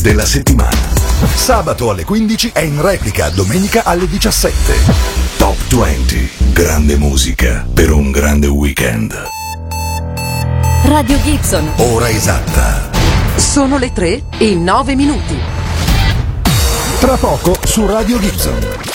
della settimana. Sabato alle 15 è in replica domenica alle 17. Top 20. Grande musica per un grande weekend. Radio Gibson. Ora esatta. Sono le 3:09. Tra poco su Radio Gibson.